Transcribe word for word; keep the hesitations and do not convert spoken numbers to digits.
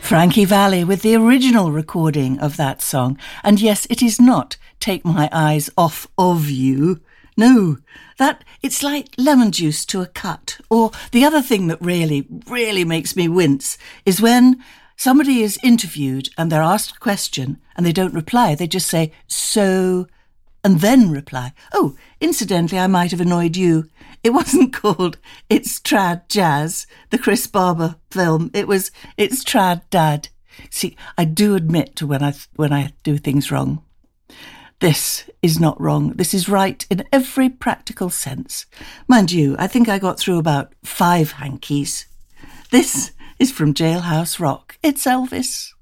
Frankie Valli with the original recording of that song. And yes, it is not Take My Eyes Off of You. No, that it's like lemon juice to a cut. Or the other thing that really, really makes me wince is when somebody is interviewed and they're asked a question and they don't reply. They just say, so, and then reply. Oh, incidentally, I might have annoyed you. It wasn't called It's Trad Jazz, the Chris Barber film. It was It's Trad Dad. See, I do admit to when I when I do things wrong. This is not wrong. This is right in every practical sense. Mind you, I think I got through about five hankies. This is from Jailhouse Rock. It's Elvis.